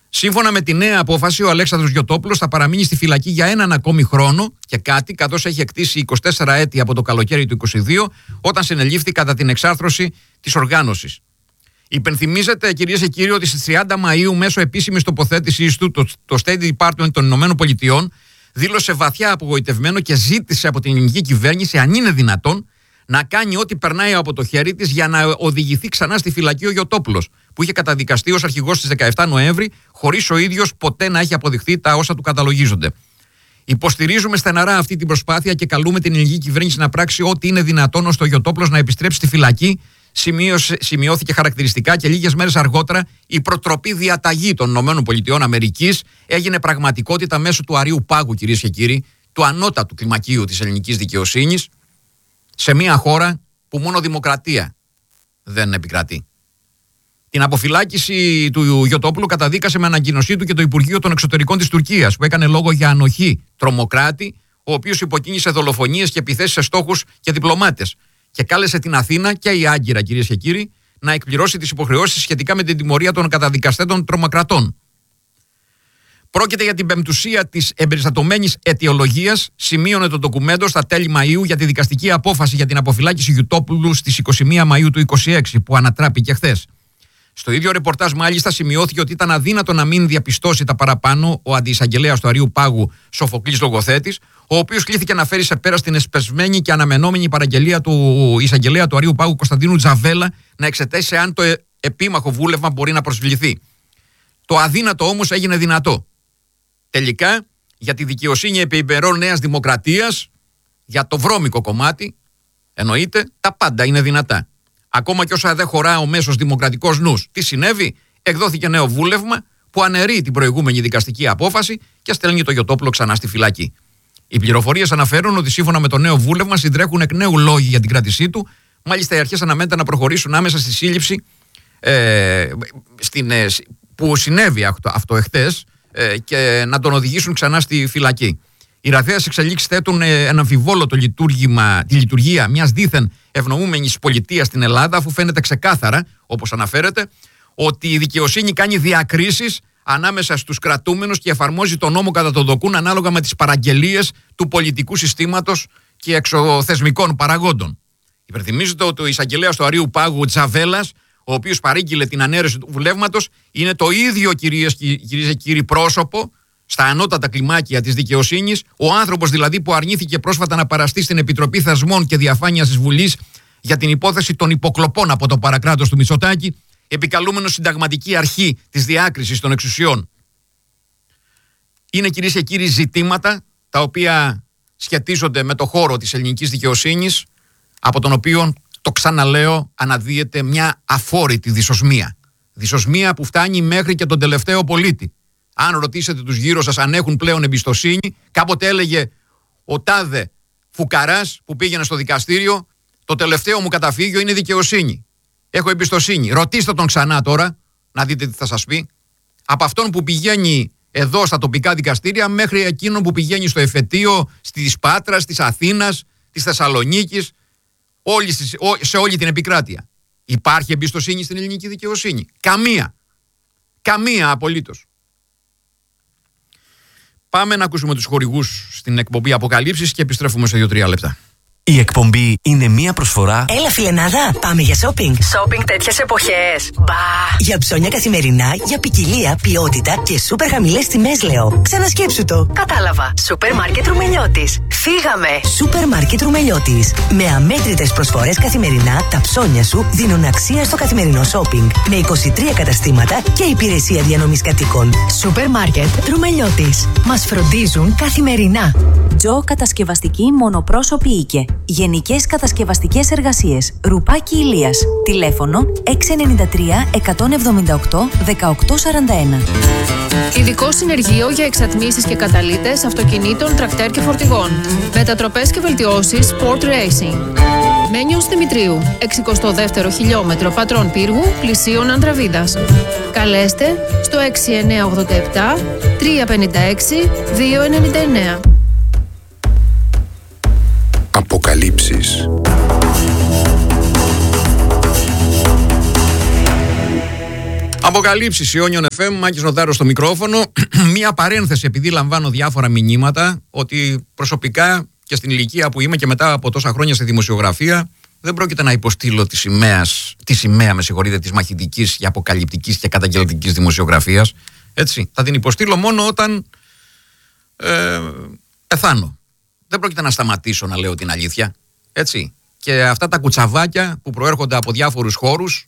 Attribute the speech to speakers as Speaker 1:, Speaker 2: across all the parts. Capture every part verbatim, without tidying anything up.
Speaker 1: Σύμφωνα με τη νέα απόφαση, ο Αλέξανδρος Γιωτόπουλος θα παραμείνει στη φυλακή για έναν ακόμη χρόνο και κάτι, καθώς έχει εκτίσει είκοσι τέσσερα έτη από το καλοκαίρι του είκοσι δύο, όταν συνελήφθη κατά την εξάρθρωση της οργάνωσης. Υπενθυμίζεται, κυρίες και κύριοι, ότι στις τριάντα Μαΐου, μέσω επίσημης τοποθέτησής του, το, το State Department των Ηνωμένων Πολιτειών δήλωσε βαθιά απογοητευμένο και ζήτησε από την ελληνική κυβέρνηση, αν είναι δυνατόν, να κάνει ό,τι περνάει από το χέρι της για να οδηγηθεί ξανά στη φυλακή ο Γιωτόπουλος, που είχε καταδικαστεί ως αρχηγός στις δεκαεπτά Νοέμβρη, χωρίς ο ίδιος ποτέ να έχει αποδειχθεί τα όσα του καταλογίζονται. Υποστηρίζουμε στεναρά αυτή την προσπάθεια και καλούμε την ελληνική κυβέρνηση να πράξει ό,τι είναι δυνατόν ώστε ο Γιωτόπουλος να επιστρέψει στη φυλακή. Σημείωσε, σημειώθηκε χαρακτηριστικά και λίγες μέρες αργότερα η προτροπή διαταγή των ΗΠΑ έγινε πραγματικότητα μέσω του Αρείου Πάγου, κυρίες και κύριοι, του ανώτατου κλιμακίου της ελληνικής δικαιοσύνης, σε μια χώρα που μόνο δημοκρατία δεν επικρατεί. Την αποφυλάκηση του Γιωτόπουλου καταδίκασε με ανακοίνωσή του και το Υπουργείο των Εξωτερικών της Τουρκίας, που έκανε λόγο για ανοχή τρομοκράτη, ο οποίος υποκίνησε δολοφονίες και επιθέσεις σε στόχους και διπλωμάτες, και κάλεσε την Αθήνα και η Άγκυρα, κυρίες και κύριοι, να εκπληρώσει τις υποχρεώσεις σχετικά με την τιμωρία των καταδικαστέντων τρομοκρατών. Πρόκειται για την πεμπτουσία της εμπεριστατωμένης αιτιολογίας, σημείωνε το ντοκουμέντο στα τέλη Μαΐου για τη δικαστική απόφαση για την αποφυλάκηση Γιωτόπουλου στις είκοσι μία Μαΐου του είκοσι έξι, που ανατράπηκε χθες. Στο ίδιο ρεπορτάζ, μάλιστα, σημειώθηκε ότι ήταν αδύνατο να μην διαπιστώσει τα παραπάνω ο αντιεισαγγελέας του Αρείου Πάγου, Σοφοκλής Λογοθέτης, ο οποίος κλήθηκε να φέρει σε πέρα στην εσπεσμένη και αναμενόμενη παραγγελία του εισαγγελέα του Αρείου Πάγου Κωνσταντίνου Τζαβέλα να εξετάσει αν το επίμαχο βούλευμα μπορεί να προσβληθεί. Το αδύνατο όμως έγινε δυνατό. Τελικά, για τη δικαιοσύνη επί ημερών Νέας Δημοκρατίας, για το βρώμικο κομμάτι, εννοείται, τα πάντα είναι δυνατά. Ακόμα και όσα δεν χωρά ο μέσος δημοκρατικός νους. Τι συνέβη? Εκδόθηκε νέο βούλευμα που αναιρεί την προηγούμενη δικαστική απόφαση και στέλνει το Γιωτόπουλο ξανά στη φυλακή. Οι πληροφορίες αναφέρουν ότι σύμφωνα με το νέο βούλευμα συντρέχουν εκ νέου λόγοι για την κράτησή του. Μάλιστα, οι αρχές αναμένεται να προχωρήσουν άμεσα στη σύλληψη ε, στην, ε, που συνέβη αυτό, αυτό εχθές ε, και να τον οδηγήσουν ξανά στη φυλακή. Οι ραγδαίες εξελίξεις θέτουν ένα αμφιβόλο το λειτουργήμα, τη λειτουργία μιας δίθεν ευνοούμενης πολιτείας στην Ελλάδα, αφού φαίνεται ξεκάθαρα, όπως αναφέρεται, ότι η δικαιοσύνη κάνει διακρίσεις ανάμεσα στους κρατούμενους και εφαρμόζει τον νόμο κατά τον δοκούν ανάλογα με τις παραγγελίες του πολιτικού συστήματος και εξωθεσμικών παραγόντων. Υπενθυμίζεται ότι ο εισαγγελέας του Αρείου Πάγου Τζαβέλας, ο οποίος παρήγγειλε την ανέρεση του βουλεύματος, είναι το ίδιο, κυρίες και κύριοι, πρόσωπο στα ανώτατα κλιμάκια της δικαιοσύνης, ο άνθρωπος δηλαδή που αρνήθηκε πρόσφατα να παραστεί στην Επιτροπή Θεσμών και Διαφάνειας της Βουλής για την υπόθεση των υποκλοπών από το παρακράτος του Μητσοτάκη, επικαλούμενος συνταγματική αρχή της διάκρισης των εξουσιών. Είναι, κυρίες και κύριοι, ζητήματα τα οποία σχετίζονται με το χώρο της ελληνικής δικαιοσύνης, από τον οποίο, το ξαναλέω, αναδύεται μια αφόρητη δυσοσμία. Δυσοσμία που φτάνει μέχρι και τον τελευταίο πολίτη. Αν ρωτήσετε τους γύρω σας αν έχουν πλέον εμπιστοσύνη, κάποτε έλεγε ο τάδε φουκαράς που πήγαινε στο δικαστήριο, το τελευταίο μου καταφύγιο είναι η δικαιοσύνη. Έχω εμπιστοσύνη. Ρωτήστε τον ξανά τώρα, να δείτε τι θα σας πει. Από αυτόν που πηγαίνει εδώ στα τοπικά δικαστήρια μέχρι εκείνον που πηγαίνει στο εφετείο της Πάτρας, της Αθήνας, της Θεσσαλονίκης, όλη, σε όλη την επικράτεια. Υπάρχει εμπιστοσύνη στην ελληνική δικαιοσύνη? Καμία. Καμία απολύτως. Πάμε να ακούσουμε τους χορηγούς στην εκπομπή Αποκαλύψεις και επιστρέφουμε σε δύο τρία λεπτά.
Speaker 2: Η εκπομπή είναι μία προσφορά.
Speaker 3: Έλα, φιλενάδα, πάμε για shopping.
Speaker 4: Shopping τέτοιες εποχές. Μπα!
Speaker 3: Για ψώνια καθημερινά, για ποικιλία, ποιότητα και σούπερ χαμηλές τιμές, λέω. Ξανασκέψου το.
Speaker 4: Κατάλαβα. Σούπερ μάρκετ Ρουμελιώτης. Φύγαμε.
Speaker 3: Σούπερ μάρκετ Ρουμελιώτης. Με αμέτρητες προσφορές καθημερινά, τα ψώνια σου δίνουν αξία στο καθημερινό shopping. Με είκοσι τρία καταστήματα και υπηρεσία διανομής κατοίκων.
Speaker 4: Σούπερ μάρκετ Ρουμελιώτης. Μας φροντίζουν καθημερινά.
Speaker 5: Τζο Κατασκευαστική Μονοπρόσωπη Οίκε. Γενικές κατασκευαστικές εργασίες. Ρουπάκι Ηλίας. Τηλέφωνο έξι εννιά τρία εκατόν εβδομήντα οκτώ δεκαοκτώ σαράντα ένα.
Speaker 6: Ειδικό συνεργείο για εξατμίσεις και καταλύτες αυτοκινήτων, τρακτέρ και φορτηγών. Μετατροπές και βελτιώσεις Sport Racing. Μένιος Δημητρίου, εξηκοστό δεύτερο χιλιόμετρο Πατρών Πύργου, πλησίον Ανδραβίδας. Καλέστε στο έξι εννιά οκτώ επτά τρία πέντε έξι δύο εννιά εννιά.
Speaker 7: Αποκαλύψεις.
Speaker 1: Από Αποκαλύψεις, Ιόνιον εφ εμ, Μάκης Νοδάρος στο μικρόφωνο. Μία παρένθεση, επειδή λαμβάνω διάφορα μηνύματα, ότι προσωπικά και στην ηλικία που είμαι και μετά από τόσα χρόνια στη δημοσιογραφία, δεν πρόκειται να υποστείλω τη σημαία, τη σημαία, με συγχωρείτε, της μαχητικής και αποκαλυπτικής και καταγγελτικής δημοσιογραφίας. Έτσι. Θα την υποστείλω μόνο όταν ε, πεθάνω. Δεν πρόκειται να σταματήσω να λέω την αλήθεια. Έτσι. Και αυτά τα κουτσαβάκια που προέρχονται από διάφορους χώρους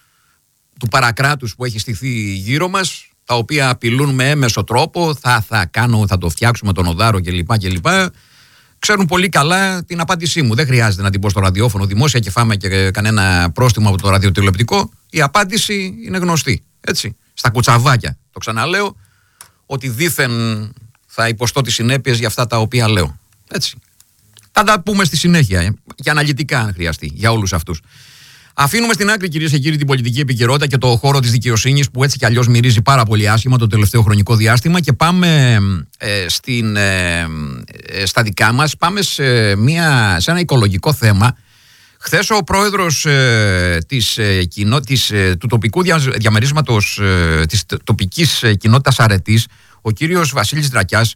Speaker 1: του παρακράτους που έχει στηθεί γύρω μας, τα οποία απειλούν με έμεσο τρόπο, θα, θα, κάνω, θα το φτιάξουμε τον Οδάρο κλπ. κλπ. Ξέρουν πολύ καλά την απάντησή μου. Δεν χρειάζεται να την πω στο ραδιόφωνο δημόσια και φάμε και κανένα πρόστιμο από το ραδιοτηλεοπτικό. Η απάντηση είναι γνωστή. Έτσι. Στα κουτσαβάκια. Το ξαναλέω ότι δήθεν θα υποστώ τις συνέπειες για αυτά τα οποία λέω. Έτσι. Θα τα πούμε στη συνέχεια και αναλυτικά αν χρειαστεί για όλους αυτούς. Αφήνουμε στην άκρη, κυρίες και κύριοι, την πολιτική επικαιρότητα και το χώρο της δικαιοσύνης που έτσι κι αλλιώς μυρίζει πάρα πολύ άσχημα το τελευταίο χρονικό διάστημα και πάμε ε, στην, ε, ε, στα δικά μας. Πάμε σε, μια, σε ένα οικολογικό θέμα. Χθες ο πρόεδρος ε, της, ε, κοινό, της, ε, του τοπικού δια, διαμερίσματος ε, της τοπικής ε, κοινότητας Αρετής, ο κύριος Βασίλης Δρακιάς,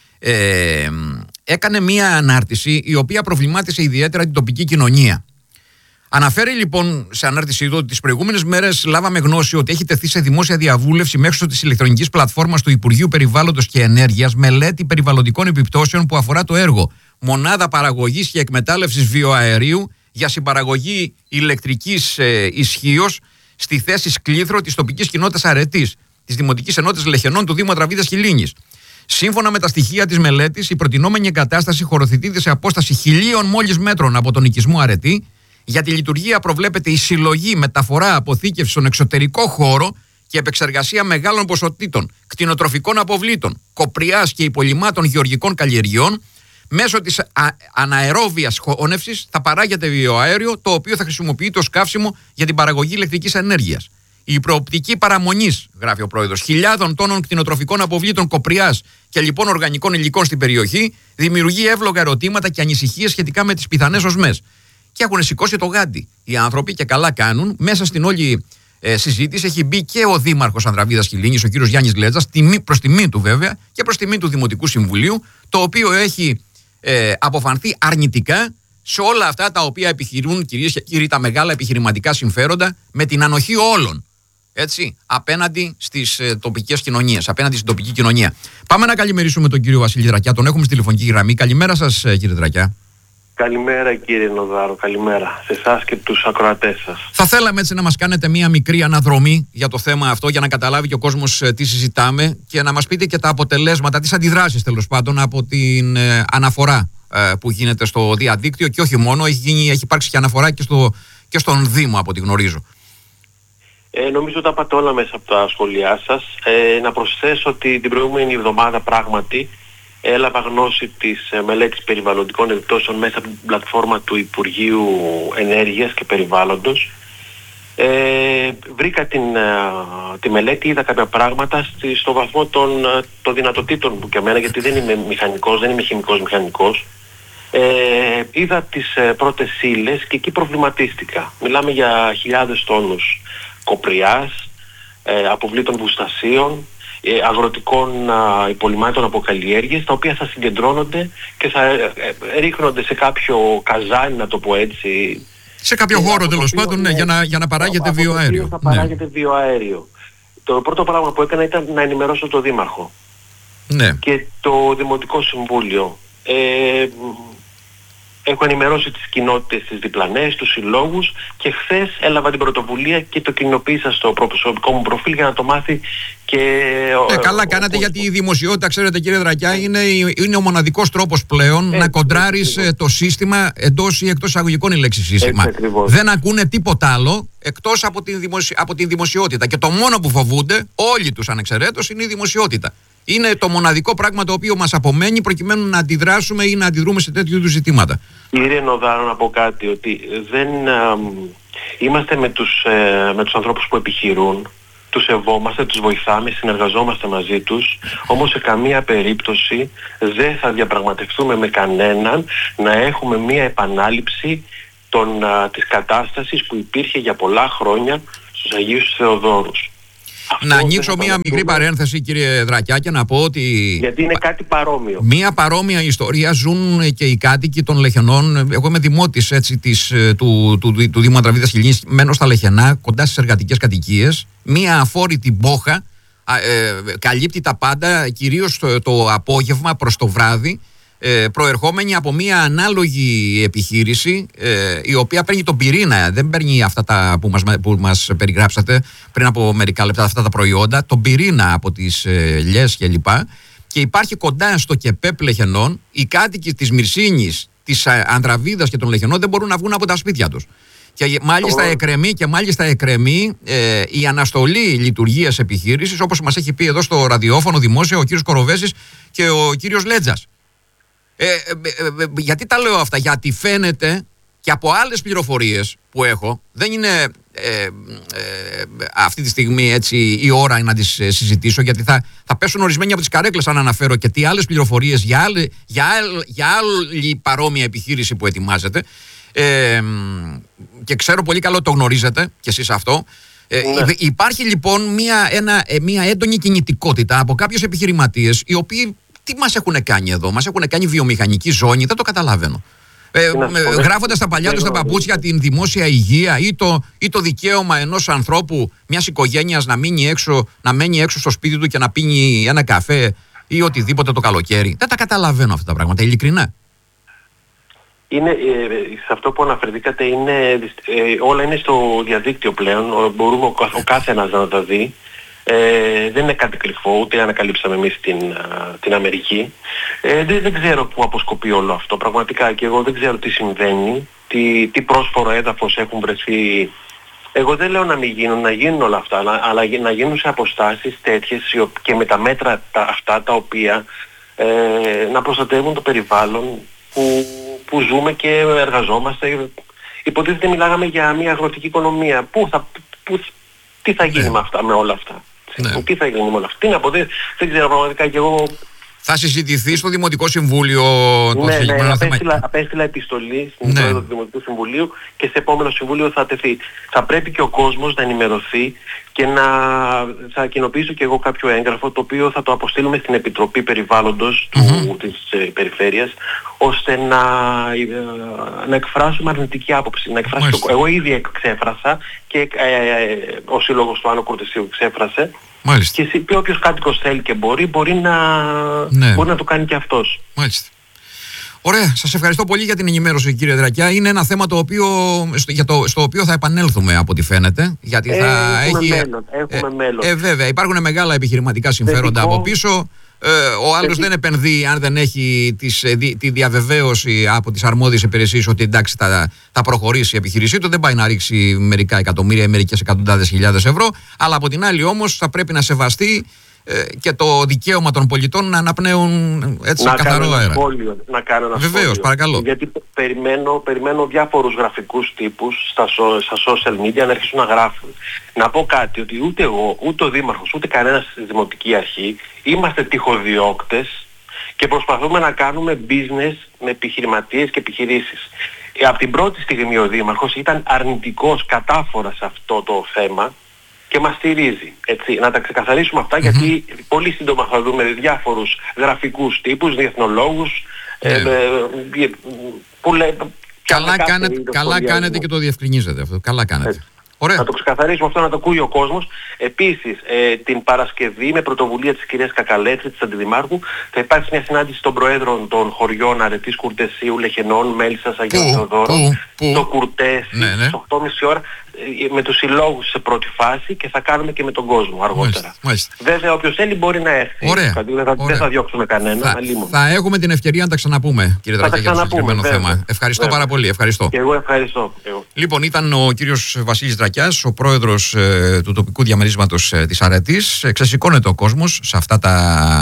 Speaker 1: ε, έκανε μια ανάρτηση η οποία προβλημάτισε ιδιαίτερα την τοπική κοινωνία. Αναφέρει λοιπόν σε ανάρτησή του ότι τις προηγούμενες μέρες λάβαμε γνώση ότι έχει τεθεί σε δημόσια διαβούλευση μέσω της ηλεκτρονικής πλατφόρμας του Υπουργείου Περιβάλλοντος και Ενέργειας μελέτη περιβαλλοντικών επιπτώσεων που αφορά το έργο Μονάδα Παραγωγής και Εκμετάλλευσης Βιοαερίου για συμπαραγωγή ηλεκτρικής ε, ισχύως στη θέση Σκλήθρο της τοπικής κοινότητας Αρετής, της Δημοτικής Ενότητας Λεχενών του Δήμου Ατραβίδας Χιλίνης. Σύμφωνα με τα στοιχεία της μελέτης, η προτινόμενη εγκατάσταση χωροθετείται σε απόσταση χιλίων μόλις μέτρων από τον οικισμό Αρετή. Για τη λειτουργία προβλέπεται η συλλογή, μεταφορά, αποθήκευση στον εξωτερικό χώρο και επεξεργασία μεγάλων ποσοτήτων κτηνοτροφικών αποβλήτων, κοπριάς και υπολειμμάτων γεωργικών καλλιεργειών. Μέσω της α- αναερόβιας χώνευσης θα παράγεται βιοαέριο, το οποίο θα χρησιμοποιείται ως καύσιμο για την παραγωγή ηλεκτρικής ενέργειας. Η προοπτική παραμονής, γράφει ο πρόεδρος, χιλιάδων τόνων κτηνοτροφικών αποβλήτων, κοπριάς και λοιπόν οργανικών υλικών στην περιοχή δημιουργεί εύλογα ερωτήματα και ανησυχίες σχετικά με τις πιθανές οσμές. Και έχουν σηκώσει το γάντι οι άνθρωποι και καλά κάνουν. Μέσα στην όλη ε, συζήτηση έχει μπει και ο Δήμαρχος Ανδραβίδας Χιλίνης, ο κύριος Γιάννης Γλέτζας, προς τιμή του βέβαια και προς τιμή του Δημοτικού Συμβουλίου, το οποίο έχει ε, αποφανθεί αρνητικά σε όλα αυτά τα οποία επιχειρούν, κυρίες και κύριοι, τα μεγάλα επιχειρηματικά συμφέροντα με την ανοχή όλων. Έτσι, απέναντι στις ε, τοπικές κοινωνίες, απέναντι στην τοπική κοινωνία. Πάμε να καλημερίσουμε τον κύριο Βασίλη Δρακιά, τον έχουμε στη τηλεφωνική γραμμή. Καλημέρα σας, ε, κύριε Δρακιά.
Speaker 8: Καλημέρα κύριε Νοδάρο, καλημέρα σε εσάς και τους ακροατές σας.
Speaker 1: Θα θέλαμε έτσι να μας κάνετε μία μικρή αναδρομή για το θέμα αυτό, για να καταλάβει και ο κόσμος ε, τι συζητάμε και να μας πείτε και τα αποτελέσματα, τις αντιδράσεις τέλος πάντων από την ε, αναφορά ε, που γίνεται στο διαδίκτυο και όχι μόνο, έχει, γίνει, έχει υπάρξει και αναφορά και, στο, και στον Δήμο από ό,τι γνωρίζω.
Speaker 8: Ε, νομίζω τα είπατε όλα μέσα από τα σχόλιά σας. Ε, να προσθέσω ότι την προηγούμενη εβδομάδα πράγματι έλαβα γνώση της ε, μελέτης περιβαλλοντικών επιπτώσεων μέσα από την πλατφόρμα του Υπουργείου Ενέργειας και Περιβάλλοντος. Ε, βρήκα την, ε, τη μελέτη, είδα κάποια πράγματα στη, στο βαθμό των, των δυνατοτήτων μου και εμένα, γιατί δεν είμαι μηχανικός, δεν είμαι χημικός μηχανικός. Ε, είδα τις ε, πρώτες ύλες και εκεί προβληματίστηκα. Μιλάμε για χιλιάδες τόνους κοπριάς, ε, αποβλήτων βουστασίων, αγροτικών α, υπολειμμάτων από καλλιέργειες, τα οποία θα συγκεντρώνονται και θα ε, ε, ρίχνονται σε κάποιο καζάνι, να το πω έτσι.
Speaker 1: Σε κάποιο χώρο τέλος πάντων, ναι, για να, για να παράγεται από βιοαέριο.
Speaker 8: Θα παράγεται ναι. βιοαέριο. Το πρώτο πράγμα που έκανα ήταν να ενημερώσω τον Δήμαρχο
Speaker 1: ναι.
Speaker 8: και το Δημοτικό Συμβούλιο. Ε, Έχω ενημερώσει τις κοινότητες, τις διπλανές, τους συλλόγους και χθες έλαβα την πρωτοβουλία και το κοινοποίησα στο προσωπικό μου προφίλ για να το μάθει και...
Speaker 1: Ναι, καλά κάνατε, γιατί η δημοσιότητα, ξέρετε κύριε Δρακιά, είναι, είναι ο μοναδικός τρόπος πλέον έτσι, να κοντράρεις έτσι, το σύστημα εντός ή εκτός εισαγωγικών, η λέξη σύστημα. Έτσι, δεν ακούνε τίποτα άλλο εκτός από την, δημοσι... από την δημοσιότητα και το μόνο που φοβούνται όλοι τους ανεξαιρέτως είναι η δημοσιότητα. Είναι το μοναδικό πράγμα το οποίο μας απομένει προκειμένου να αντιδράσουμε ή να αντιδρούμε σε τέτοιου είδους ζητήματα.
Speaker 8: Κύριε Νοδάρο, να πω κάτι, ότι δεν α, είμαστε με τους, ε, με τους ανθρώπους που επιχειρούν, τους σεβόμαστε, τους βοηθάμε, συνεργαζόμαστε μαζί τους, όμως σε καμία περίπτωση δεν θα διαπραγματευτούμε με κανέναν να έχουμε μία επανάληψη των, α, της κατάστασης που υπήρχε για πολλά χρόνια στους Αγίους Θεοδόρους. Αυτό
Speaker 1: να ανοίξω μία
Speaker 8: θα
Speaker 1: μικρή παρένθεση, κύριε Δρακιά, και να πω ότι.
Speaker 8: Γιατί είναι κάτι παρόμοιο.
Speaker 1: Μία παρόμοια ιστορία ζουν και οι κάτοικοι των Λεχενών. Εγώ είμαι δημότης έτσι, της, του, του, του, του Δήμου Ατραπίδας Χιλίνης. Μένω στα Λεχενά, κοντά στις εργατικές κατοικίες. Μία αφόρητη μπόχα ε, καλύπτει τα πάντα, κυρίως το, το απόγευμα προς το βράδυ. Ε, προερχόμενη από μια ανάλογη επιχείρηση, ε, η οποία παίρνει τον πυρήνα, δεν παίρνει αυτά τα που μας, που μας περιγράψατε πριν από μερικά λεπτά, αυτά τα προϊόντα, τον πυρήνα από τις ε, λιές και λοιπά, και υπάρχει κοντά στο ΚΕΠΕΠ Λεχενών, οι κάτοικοι της Μυρσίνης, της Ανδραβίδας και των Λεχενών δεν μπορούν να βγουν από τα σπίτια τους. Και μάλιστα εκκρεμεί, και μάλιστα εκκρεμεί ε, η αναστολή λειτουργίας επιχείρησης, όπως μας έχει πει εδώ στο ραδιόφωνο δημόσια ο κύριος Κοροβέσης και ο κύριος Λέτζας. Ε, ε, ε, ε, γιατί τα λέω αυτά? Γιατί φαίνεται και από άλλες πληροφορίες που έχω, δεν είναι ε, ε, αυτή τη στιγμή έτσι η ώρα να τις ε, συζητήσω, γιατί θα, θα πέσουν ορισμένοι από τις καρέκλες αν αναφέρω και τι άλλες πληροφορίες για άλλη, για άλλη, για άλλη παρόμοια επιχείρηση που ετοιμάζεται, ε, και ξέρω πολύ καλό το γνωρίζετε κι εσείς αυτό. Ε, ναι. Υπάρχει λοιπόν μια, ένα, μια έντονη κινητικότητα από κάποιους επιχειρηματίες, οι οποίοι τι μας έχουν κάνει εδώ? Μας έχουν κάνει βιομηχανική ζώνη, δεν το καταλαβαίνω. Ε, γράφοντας τα παλιά τους τα παπούτσια την δημόσια υγεία ή το, ή το δικαίωμα ενός ανθρώπου, μιας οικογένειας να μείνει έξω, να μένει έξω στο σπίτι του και να πίνει ένα καφέ ή οτιδήποτε το καλοκαίρι. Δεν τα καταλαβαίνω αυτά τα πράγματα, ειλικρινά. Είναι,
Speaker 8: ε, σε αυτό που αναφερθήκατε, είναι, ε, όλα είναι στο διαδίκτυο πλέον, μπορούμε ο, ο κάθε ένας να τα δει. Ε, δεν είναι κάτι κρυφό, ούτε ανακαλύψαμε εμείς την, την Αμερική. Ε, δεν, δεν ξέρω πού αποσκοπεί όλο αυτό πραγματικά, και εγώ δεν ξέρω τι συμβαίνει, τι, τι πρόσφορο έδαφος έχουν βρεθεί. Εγώ δεν λέω να μην γίνουν, να γίνουν όλα αυτά, αλλά, αλλά να γίνουν σε αποστάσεις τέτοιες και με τα μέτρα τα, αυτά τα οποία ε, να προστατεύουν το περιβάλλον που, που ζούμε και εργαζόμαστε. Υποτίθεται μιλάγαμε για μια αγροτική οικονομία. Πού θα, πού, τι θα γίνει ναι. με αυτά, με όλα αυτά? Ναι. Τι θα γίνει με όλα αυτά? Τι να πω, δεν, δεν ξέρω πραγματικά, και εγώ. Θα συζητηθεί στο Δημοτικό Συμβούλιο το
Speaker 1: ναι,
Speaker 8: ναι, απέστειλα, απέστειλα επιστολή στην ναι. Πρόεδρο του Δημοτικού Συμβουλίου και σε επόμενο Συμβούλιο θα τεθεί. Θα πρέπει και ο κόσμος να ενημερωθεί και να θα κοινοποιήσω και εγώ κάποιο έγγραφο, το οποίο θα το αποστείλουμε στην Επιτροπή Περιβάλλοντος του, mm-hmm. της ε, Περιφέρειας, ώστε να, ε, να εκφράσουμε αρνητική άποψη. Να εκφράσουμε το, εγώ ήδη εξέφρασα και ε, ε, ο Σύλλογος του Άνω Κουρτεσίου εξέφρασε. Μάλιστα. Και όποιος κάτοικος θέλει και μπορεί, μπορεί να, ναι. μπορεί να το κάνει και αυτός.
Speaker 1: Μάλιστα. Ωραία, σας ευχαριστώ πολύ για την ενημέρωση, κύριε Δρακιά. Είναι ένα θέμα το οποίο, στο, για το, στο οποίο θα επανέλθουμε από ό,τι φαίνεται. Γιατί θα
Speaker 8: ε, έχουμε
Speaker 1: έχει.
Speaker 8: Μέλλον, έχουμε ε, μέλλον.
Speaker 1: Ε, βέβαια, υπάρχουν μεγάλα επιχειρηματικά συμφέροντα Δεδικό. από πίσω. Ε, ο άλλος δεν επενδύει αν δεν έχει τις, δι, τη διαβεβαίωση από τις αρμόδιες υπηρεσίες ότι εντάξει θα, θα προχωρήσει η επιχείρησή του. Δεν πάει να ρίξει μερικά εκατομμύρια ή μερικές εκατοντάδες χιλιάδες ευρώ. Αλλά από την άλλη όμως θα πρέπει να σεβαστεί ε, και το δικαίωμα των πολιτών να αναπνέουν έτσι
Speaker 8: να
Speaker 1: καθαρό
Speaker 8: κάνω
Speaker 1: αέρα.
Speaker 8: Σχόλιο, να κάνω ένα
Speaker 1: Βεβαίως,
Speaker 8: σχόλιο.
Speaker 1: παρακαλώ.
Speaker 8: Γιατί περιμένω, περιμένω διάφορους γραφικούς τύπους στα, στα social media να αρχίσουν να γράφουν. Να πω κάτι, ότι ούτε εγώ, ούτε ο Δήμαρχος, ούτε κανένας στη Δημοτική Αρχή είμαστε τυχοδιώκτες και προσπαθούμε να κάνουμε business με επιχειρηματίες και επιχειρήσεις. Ε, από την πρώτη στιγμή ο Δήμαρχος ήταν αρνητικός κατάφορα σε αυτό το θέμα και μας στηρίζει. Έτσι, να τα ξεκαθαρίσουμε αυτά, mm-hmm. γιατί πολύ σύντομα θα δούμε διάφορους γραφικούς τύπους, διεθνολόγους, yeah. ε, ε, που λέει,
Speaker 1: καλά κάνετε, καλά κάνετε και το διευκρινίζετε αυτό. Καλά κάνετε. Έτσι. Ωραία.
Speaker 8: Να το ξεκαθαρίσουμε αυτό, να το ακούει ο κόσμος. Επίσης, ε, την Παρασκευή, με πρωτοβουλία της κυρίας Κακαλέτρη, της Αντιδημάρχου, θα υπάρξει μια συνάντηση των Προέδρων των χωριών Αρετής, Κουρτεσίου, Λεχενών, Μέλισσας, Αγίων Θεοδόρων, το Κουρτέσι, ναι, ναι. στις οκτώ και μισή ώρα, με τους συλλόγους σε πρώτη φάση, και θα κάνουμε και με τον κόσμο αργότερα.
Speaker 1: Μάλιστα, μάλιστα.
Speaker 8: Βέβαια, όποιος θέλει μπορεί να έρθει.
Speaker 1: Ωραία,
Speaker 8: δεν, θα, δεν θα διώξουμε κανένα.
Speaker 1: Θα, θα έχουμε την ευκαιρία να τα ξαναπούμε, κύριε Δρακιά, για το συγκεκριμένο θέμα. Ευχαριστώ
Speaker 8: βέβαια.
Speaker 1: πάρα πολύ. Ευχαριστώ.
Speaker 8: Και εγώ ευχαριστώ. Εγώ.
Speaker 1: Λοιπόν, ήταν ο κύριος Βασίλης Δρακιάς, ο πρόεδρος ε, του τοπικού διαμερίσματος ε, της Αρετής. Εξεσηκώνεται ο κόσμος σε αυτά τα,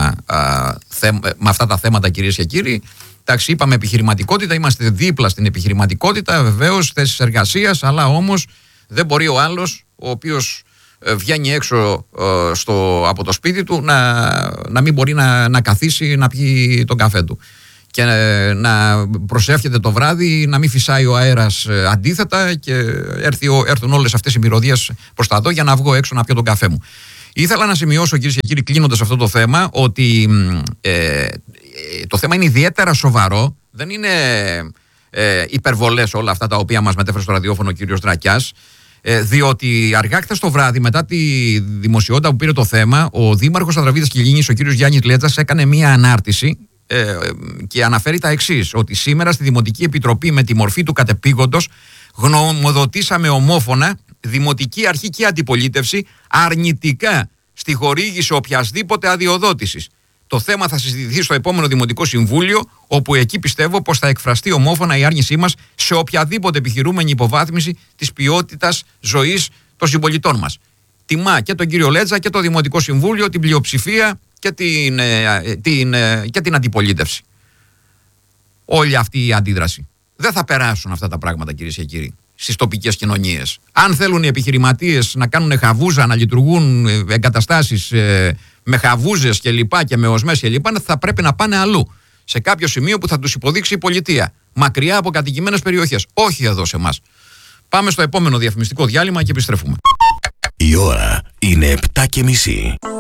Speaker 1: α, θε, με αυτά τα θέματα, κυρίες και κύριοι. Εντάξει, είπαμε επιχειρηματικότητα, είμαστε δίπλα στην επιχειρηματικότητα, βεβαίως, θέσεις εργασίας, αλλά όμως δεν μπορεί ο άλλος, ο οποίος βγαίνει έξω ε, στο, από το σπίτι του, να, να μην μπορεί να, να καθίσει να πιει τον καφέ του. Και ε, να προσεύχεται το βράδυ, να μην φυσάει ο αέρας ε, αντίθετα, και έρθει, έρθουν όλες αυτές οι μυρωδιές προς τα δω για να βγω έξω να πιω τον καφέ μου. Ήθελα να σημειώσω, κυρίες και κύριοι, κλείνοντας αυτό το θέμα, ότι ε, το θέμα είναι ιδιαίτερα σοβαρό. Δεν είναι ε, υπερβολές όλα αυτά τα οποία μας μετέφερε στο ραδιόφωνο ο κύριος Δρακιάς. Ε, διότι αργά χθες το βράδυ, μετά τη δημοσιότητα που πήρε το θέμα, ο Δήμαρχος Ατραπίδας Κιλίνης, ο κύριος Γιάννης Λέτζας, έκανε μία ανάρτηση ε, και αναφέρει τα εξής: ότι σήμερα στη Δημοτική Επιτροπή, με τη μορφή του κατεπήγοντος, γνωμοδοτήσαμε ομόφωνα, Δημοτική Αρχή και Αντιπολίτευση, αρνητικά στη χορήγηση οποιασδήποτε αδειοδότησης. Το θέμα θα συζητηθεί στο επόμενο Δημοτικό Συμβούλιο, όπου εκεί πιστεύω πως θα εκφραστεί ομόφωνα η άρνησή μας σε οποιαδήποτε επιχειρούμενη υποβάθμιση της ποιότητας ζωής των συμπολιτών μας. Τιμά και τον κύριο Λέτζα και το Δημοτικό Συμβούλιο, την πλειοψηφία και την, ε, την, ε, και την αντιπολίτευση. Όλη αυτή η αντίδραση. Δεν θα περάσουν αυτά τα πράγματα, κυρίες και κύριοι, στις τοπικές κοινωνίες. Αν θέλουν οι επιχειρηματίες να κάνουν χαβούζα, να λειτουργούν εγκαταστάσεις ε, με χαβούζες και λοιπά και με οσμές και λοιπά, θα πρέπει να πάνε αλλού. Σε κάποιο σημείο που θα τους υποδείξει η πολιτεία. Μακριά από κατοικημένες περιοχές. Όχι εδώ σε εμάς. Πάμε στο επόμενο διαφημιστικό διάλειμμα και επιστρέφουμε.
Speaker 2: Η ώρα είναι επτά και μισή.